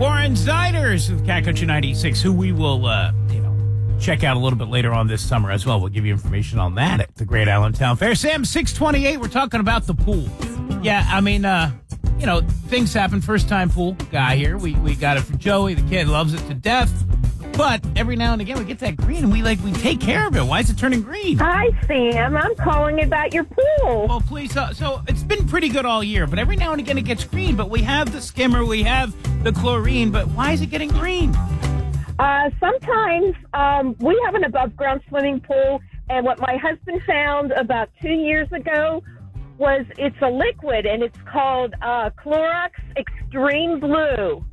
Warren Ziders with Cat Country 96, who we will, check out a little bit later on this summer as well. We'll give you information on that at the Great Allentown Fair. Sam, 628, we're talking about the pool. Yeah, I mean, things happen. First-time pool guy here. We got it for Joey. The kid loves it to death. But every now and again, we get that green, and we take care of it. Why is it turning green? Hi, Sam. I'm calling about your pool. Well, please. So it's been pretty good all year, but every now and again it gets green. But we have the skimmer, we have the chlorine, but why is it getting green? Sometimes we have an above-ground swimming pool, and what my husband found about 2 years ago was it's a liquid, and it's called Clorox Extreme Blue.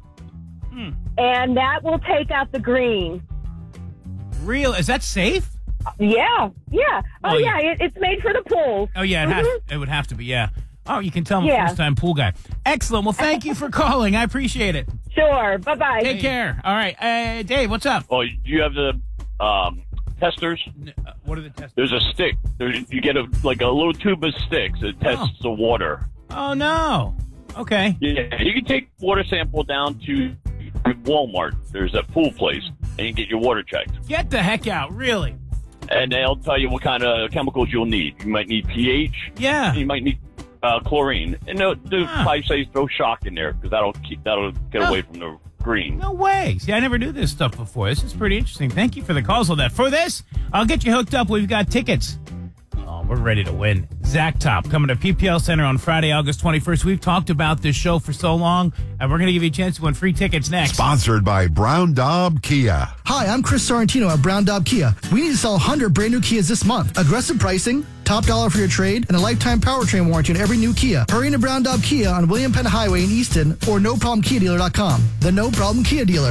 And that will take out the green. Real? Is that safe? Yeah. It's made for the pools. Oh, yeah, it would have to be, yeah. Oh, you can tell I'm a first-time pool guy. Excellent. Well, thank you for calling. I appreciate it. Sure. Bye-bye. Take care. All right. Dave, what's up? Oh, you have the testers? What are the testers? There's a stick. You get a little tube of sticks that tests the water. Oh, no. Okay. Yeah, you can take water sample down to Walmart. There's a pool place, and you can get your water checked. Get the heck out, really? And they'll tell you what kind of chemicals you'll need. You might need pH. Yeah. You might need chlorine. And they'll probably say throw shock in there because that'll get away from the green. No way. See, I never knew this stuff before. This is pretty interesting. Thank you for the calls on that. For this, I'll get you hooked up. We've got tickets. Oh, we're ready to win. Zach Top coming to PPL Center on Friday, August 21st. We've talked about this show for so long, and we're going to give you a chance to win free tickets next. Sponsored by Brown Daub Kia. Hi, I'm Chris Sorrentino at Brown Daub Kia. We need to sell 100 brand new Kias this month. Aggressive pricing, top dollar for your trade, and a lifetime powertrain warranty on every new Kia. Hurry into Brown Daub Kia on William Penn Highway in Easton or NoProblemKiaDealer.com. The No Problem Kia Dealer.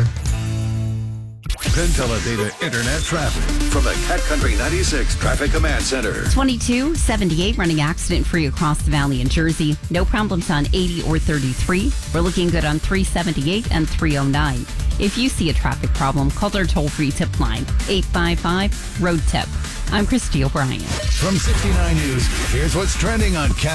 Penn Teledata Internet traffic from the Cat Country 96 Traffic Command Center. 2278 running accident-free across the valley in Jersey. No problems on 80 or 33. We're looking good on 378 and 309. If you see a traffic problem, call our toll-free tip line, 855-ROAD-TIP. I'm Christy O'Brien. From 69 News, here's what's trending on Cat